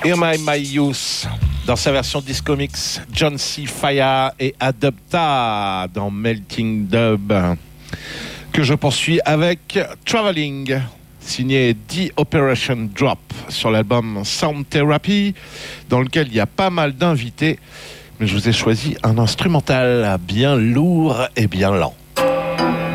Hear My Youth, dans sa version disco mix, John C. Faya et Adopta dans Melting Dub, que je poursuis avec Traveling, signé The Operation Drop sur l'album Sound Therapy, dans lequel il y a pas mal d'invités, mais je vous ai choisi un instrumental bien lourd et bien lent.